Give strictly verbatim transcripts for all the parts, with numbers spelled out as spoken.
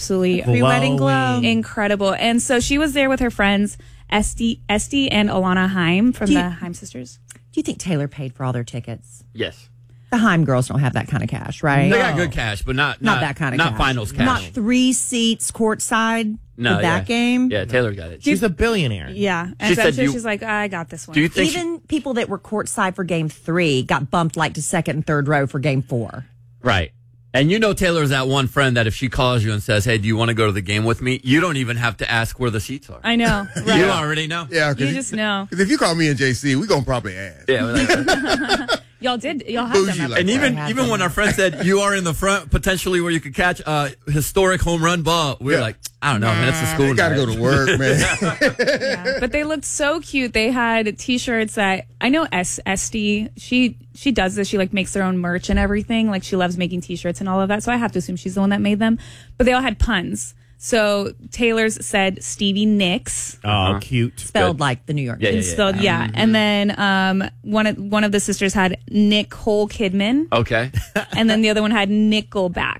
absolutely pre-wedding glow, incredible. And so she was there with her friends, Esty, Esty and Alana Haim from you, the Haim sisters. Do you think Taylor paid for all their tickets? Yes. The Haim girls don't have that kind of cash, right? They got good cash, but not not, not that kind of not cash. finals cash. Not three seats courtside no, for that yeah. game. Yeah, Taylor got it. She's a billionaire. Yeah, and She so said sure you- she's like, I got this one. Do you think Even people that were courtside for game three got bumped like to second and third row for game four. Right. And you know Taylor's that one friend that if she calls you and says, hey, do you want to go to the game with me? You don't even have to ask where the seats are. I know. Right? You already know. Yeah, You just know. Because if you call me and J C, we gonna probably ask. Yeah. Like, Y'all did. Y'all had Bougie them. like and that. even had even them. when our friend said you are in the front, potentially where you could catch a historic home run ball, we were Yeah. like, I don't know, man, it's a school They gotta night. go to work, man. Yeah, but they looked so cute. They had T-shirts that I know. S Esty, she she does this. She like makes their own merch and everything. Like she loves making T-shirts and all of that. So I have to assume she's the one that made them. But they all had puns. So Taylor's said Stevie Nicks. Oh, cute. Spelled Good. like the New York. Yeah, yeah, Knicks. yeah. Spelled, yeah. And then um, one of one of the sisters had Nicole Kidman, Okay. and then the other one had Nickelback.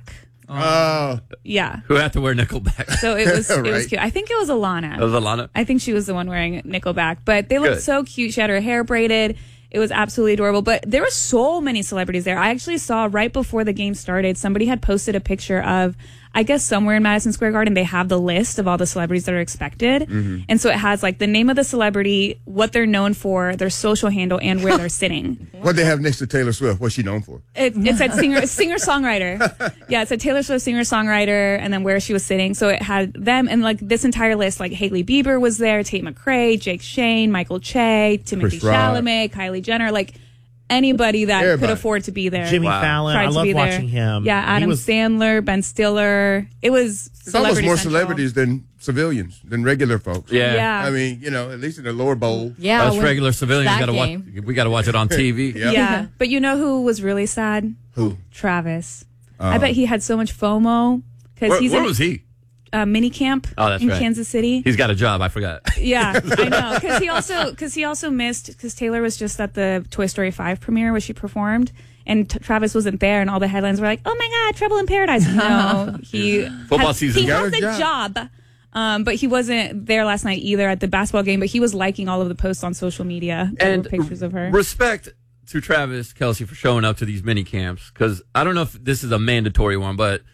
Oh, Yeah. Who had to wear Nickelback? So it was it was Right. cute. I think it was Alana. That was Alana. I think she was the one wearing Nickelback, but they looked Good. so cute. She had her hair braided. It was absolutely adorable. But there were so many celebrities there. I actually saw right before the game started, somebody had posted a picture of, I guess somewhere in Madison Square Garden, they have the list of all the celebrities that are expected. Mm-hmm. And so it has like the name of the celebrity, what they're known for, their social handle, and where they're sitting. what they have next to Taylor Swift? What's she known for? It, it said singer, singer songwriter. Yeah, it said Taylor Swift singer songwriter, and then where she was sitting. So it had them and like this entire list. Like Hailey Bieber was there, Tate McRae, Jake Shane, Michael Che, Timothy Chris Rock. Chalamet, Kylie Jenner. Like anybody that Everybody. could afford to be there. Jimmy Wow. Fallon. tried I to love be there. watching him. Yeah, He Adam was- Sandler, Ben Stiller. It was It's almost celebrity more central. celebrities than civilians, than regular folks. Yeah. Yeah. I mean, you know, at least in the lower bowl. Yeah, Us when- regular civilians that got to watch. game. We got to watch it on T V. Yep. Yeah, but you know who was really sad? Who? Travis. I bet he had so much FOMO because Where, he's where at was he? uh, mini camp Oh, that's in right. Kansas City. He's got a job. I forgot. Yeah, I know. Because he also because he also missed because Taylor was just at the Toy Story five premiere where she performed, and t- Travis wasn't there, and all the headlines were like, "Oh my God, Trouble in Paradise!" No, he Football has, season. He Got has a a job. job, um, but he wasn't there last night either at the basketball game. But he was liking all of the posts on social media that And were pictures of her. Respect to Travis Kelce for showing up to these mini camps because I don't know if this is a mandatory one, but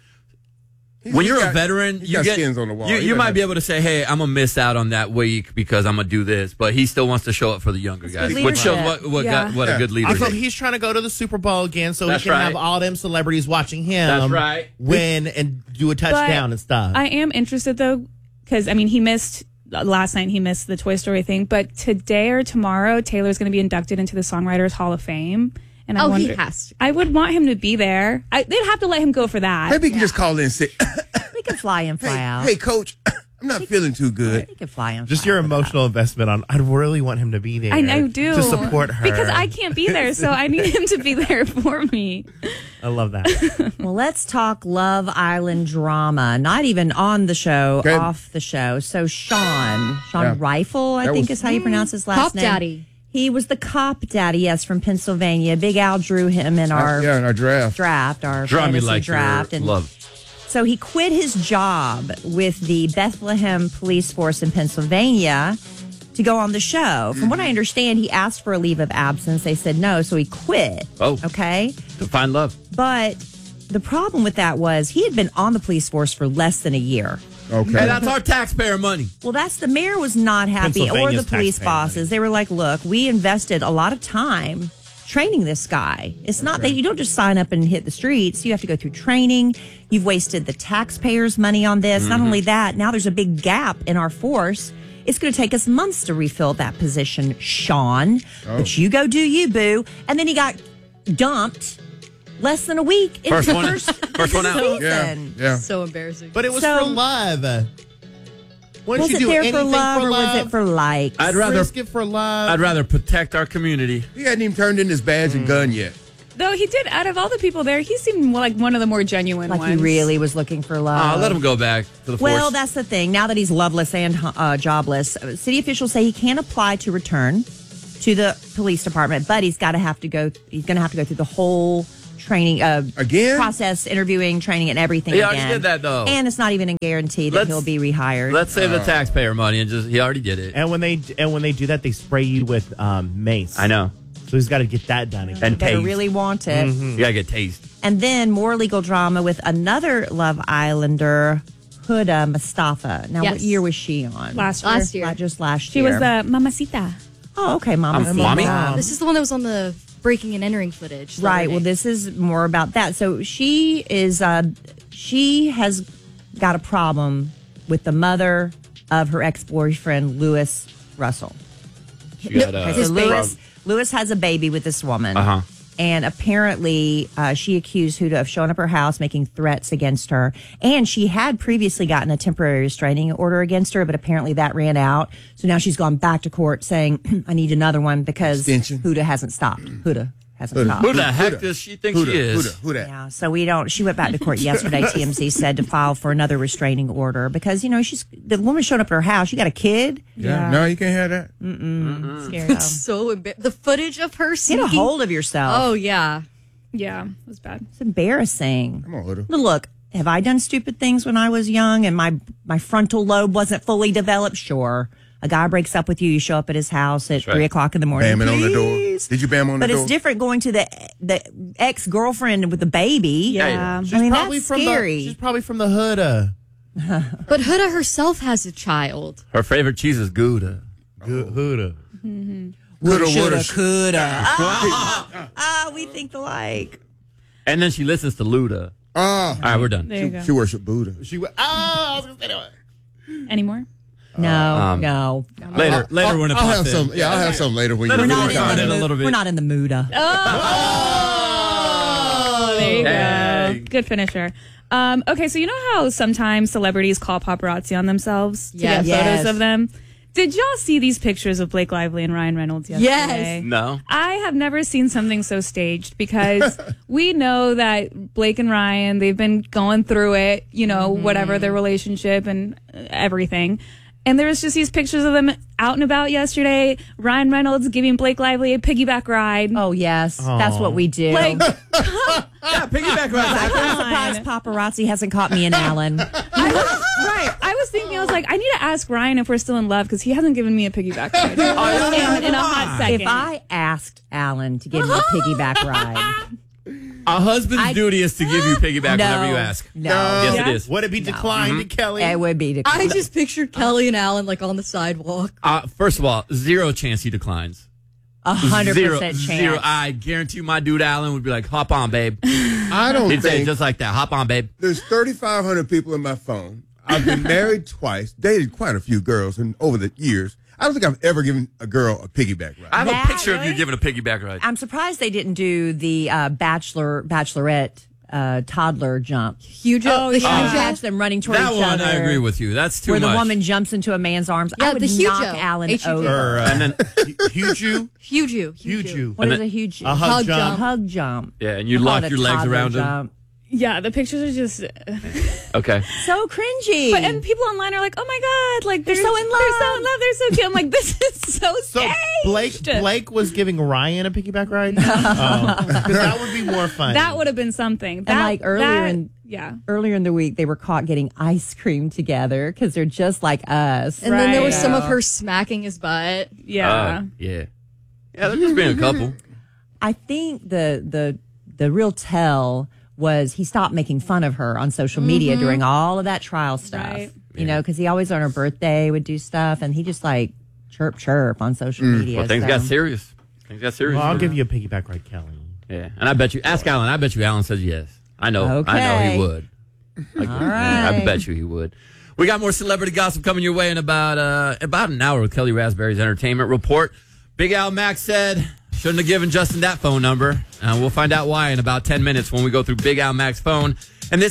when He's you're got- a veteran, he's you got get skins on the wall. you, He you doesn't might have- be able to say, "Hey, I'm gonna miss out on that week because I'm gonna do this," but he still wants to show up for the younger guys, good which shows leadership. what what, Yeah. got, what Yeah. a good leader Also, is. he's trying to go to the Super Bowl again so That's he can right. have all them celebrities watching him That's right. win and do a touchdown and stuff. I am interested though, because I mean, he missed last night. He missed the Toy Story thing, but today or tomorrow, Taylor's going to be inducted into the Songwriters Hall of Fame. And I Oh, he wonder, has to. I would want him to be there. I, they'd have to let him go for that. Maybe he can just call in and say, We can fly in, fly hey, out. hey, coach, I'm not feeling too good. We can fly in. Just fly your out. emotional investment on. I really want him to be there. I, I do to support her because I can't be there, so I need him to be there for me. I love that. Well, let's talk Love Island drama. Not even on the show, Okay. off the show. So Sean, Sean Yeah. Rifle, I That think was- is how you pronounce his last Cop name. Daddy. He was the cop daddy, yes, from Pennsylvania. Big Al drew him in our yeah, in our draft. draft, our Draw me fantasy like draft, your and love. so he quit his job with the Bethlehem Police Force in Pennsylvania to go on the show. From what I understand, he asked for a leave of absence. They said no, so he quit. Oh. Okay. To find love. But the problem with that was he had been on the police force for less than a year. Okay. Hey, that's our taxpayer money. Well, that's the mayor was not happy, or the Pennsylvania's police taxpayer bosses. money. They were like, "Look, we invested a lot of time training this guy. It's not that you don't just sign up and hit the streets. You have to go through training. You've wasted the taxpayers' money on this. Not only that, now there's a big gap in our force. It's going to take us months to refill that position, Sean. But you go do you, boo." And then he got dumped less than a week into First the one- first, first one out. season. Yeah, yeah. So embarrassing. But it was So- for love. Wouldn't Was you it do there anything for love, or love? was it for likes? I'd rather Risk it for love. I'd rather protect our community. He hadn't even turned in his badge and gun yet. Though he did, out of all the people there, he seemed like one of the more genuine Like ones. he really was looking for love. Uh, let him go back to the force. Well, that's the thing. Now that he's loveless and uh, jobless, uh, city officials say he can't apply to return to the police department, but he's got to have to go. He's going to have to go through the whole training, uh, Again? process, interviewing, training, and everything He already again. did that, though. And it's not even a guarantee that Let's- he'll be rehired. Let's save Uh. the taxpayer money and just he already did it. And when they and when they do that, they spray you with um, mace. I know. So he's got to get that done again. And Better taste. really want it. You gotta get taste. And then more legal drama with another Love Islander, Huda Mustafa. Now, what Yes. year was she on? Last year. Last year. Not just last She year. was the mamacita. Oh, okay, Mama. Um, mommy? This is the one that was on the breaking and entering footage. the Right. other Well, day. this is more about that. So she is, uh, she has got a problem with the mother of her ex-boyfriend, Lewis Russell. She got uh, Okay, so Lewis, Lewis has a baby with this woman. Uh-huh. And apparently, uh, she accused Huda of showing up at her house, making threats against her. And she had previously gotten a temporary restraining order against her, but apparently that ran out. So now she's gone back to court saying, I need another one because Extension. Huda hasn't stopped. Huda hasn't Huda. stopped. Who the heck Huda. does she think Who she the- is? Who the- who that? Yeah, so we don't. She went back to court yesterday. T M Z said to file for another restraining order because you know she's the woman showed up at her house. She got a kid. Yeah. No, you can't have that. Scary. It's so embar- the footage of her Get sneaking. a hold of yourself. Oh yeah. Yeah, it was bad. It's embarrassing. Come on, Huda. But look, have I done stupid things when I was young and my my frontal lobe wasn't fully developed? Sure. A guy breaks up with you, you show up at his house at right. three o'clock in the morning. Bam it on the door. Please. Did you bam on But the door? it's different going to the the ex girlfriend with the baby. Yeah. She's I mean, probably that's from scary. The, she's probably from the hood. Uh, But Huda herself has a child. Her favorite cheese is Gouda. Good hood. Uh. Woulda, woulda, coulda. Ah, ah, we think alike. And then she listens to Luda. Ah, All right, we're done. There you go. she worshiped Buddha. She went. Ah, I was gonna say that. Any more? No, Um, no. Later, later I'll, when it I'll pops have in. some. Yeah, I'll have some later when Let you us We're know not, work in on the it a mood- little bit. we're not in the mood. uh. Oh, there you Dang. go. Good finisher. Um, okay, so you know how sometimes celebrities call paparazzi on themselves to Yes. get Yes. photos of them? Did y'all see these pictures of Blake Lively and Ryan Reynolds yesterday? Yes. No. I have never seen something so staged because we know that Blake and Ryan, they've been going through it, you know, whatever their relationship and uh, everything. And there was just these pictures of them out and about yesterday. Ryan Reynolds giving Blake Lively a piggyback ride. Oh, yes. That's what we do. Like, Yeah, piggyback ride. I'm surprised paparazzi hasn't caught me and Alan. I was, right. I was thinking, I was like, I need to ask Ryan if we're still in love because he hasn't given me a piggyback ride in, in a hot second. If I asked Alan to give me a piggyback ride, A husband's I- duty is to give you piggyback no, whenever you ask. no, Yes, Yeah. it is. Would it be declined to Kelly? it would be. I just pictured Kelly and Alan like on the sidewalk. Uh, first of all, zero chance he declines. a hundred Zero, percent chance. zero. I guarantee you my dude Alan would be like, hop on, babe. I don't He'd say it think just like that. Hop on, babe. there's thirty-five hundred people in my phone. I've been married twice, dated quite a few girls, and over the years, I don't think I've ever given a girl a piggyback ride. I have That, a picture of you really? giving a piggyback ride. I'm surprised they didn't do the uh, bachelor bachelorette uh, toddler jump. Huge. Oh, the yeah. huge Catch them running toward That each one, other. I agree with you. That's too Where much. the woman jumps into a man's arms. Yeah, I would the huge knock O. Alan H U G. over. Or, uh, and then, huge you, Huge you. huge you. What and is then- a huge A hug Hug jump. jump. hug jump? yeah, and you I call lock it a your legs toddler around him. jump. yeah, the pictures are just. Okay. So cringy. But and people online are like, "Oh my god, like they're, They're so in They're so love. in love. They're so cute." I'm like, "This is so, So staged." Blake Blake was giving Ryan a piggyback ride. Oh, 'cause that would be more fun. That would have been something. That, like, earlier that- in- yeah. Earlier in the week, they were caught getting ice cream together because they're just like us. And then there was Right. some of her smacking his butt. Yeah. Uh, yeah. Yeah, there's just been a couple. I think the the the real tell was he stopped making fun of her on social media during all of that trial stuff. Right. You know, because he always on her birthday would do stuff, and he just like chirp chirp on social media. Well, things so. got serious. Things got serious. Well, I'll give you a piggyback ride, Kelly. Yeah, and I bet you. Ask Alan. I bet you Alan says yes. I know. I know Okay. he would. I, All right. I bet you he would. We got more celebrity gossip coming your way in about uh, about an hour with Kelly Raspberry's Entertainment Report. Big Al Max said shouldn't have given Justin that phone number. Uh, we'll find out why in about ten minutes when we go through Big Al Max's phone. And this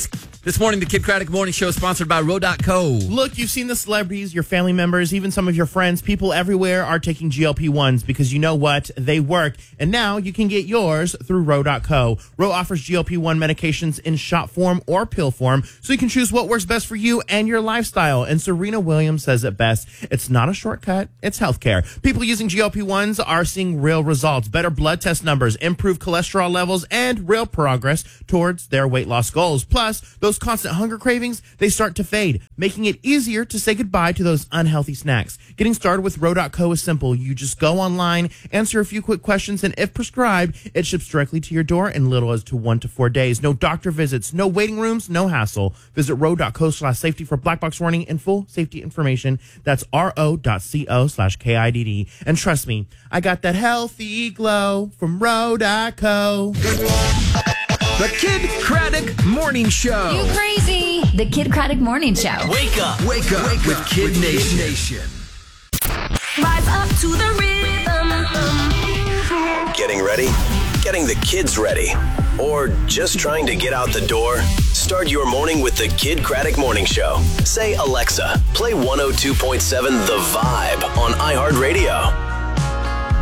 This morning, the Kid Craddock Morning Show is sponsored by Row dot co. Look, you've seen the celebrities, your family members, even some of your friends. People everywhere are taking G L P ones because you know what? They work. And now you can get yours through Row dot co. Row offers G L P one medications in shot form or pill form, so you can choose what works best for you and your lifestyle. And Serena Williams says it best. It's not a shortcut. It's healthcare. People using G L P ones are seeing real results, better blood test numbers, improved cholesterol levels, and real progress towards their weight loss goals. Plus, those constant hunger cravings, they start to fade, making it easier to say goodbye to those unhealthy snacks. Getting started with Row dot co is simple. You just go online, answer a few quick questions, and if prescribed, it ships directly to your door in little as to one to four days. No doctor visits, no waiting rooms, no hassle. Visit Row dot co slash safety for black box warning and full safety information. That's ro dot co slash K I D D. And trust me, I got that healthy glow from Row dot co. The Kid Craddock Morning Show. You crazy. The Kid Craddock Morning Show. Wake up. Wake up Wake with up Kid with Nation. Nation. Rise up to the rhythm. Getting ready? Getting the kids ready? Or just trying to get out the door? Start your morning with the Kid Craddock Morning Show. Say, Alexa, play one oh two point seven The Vibe on iHeartRadio.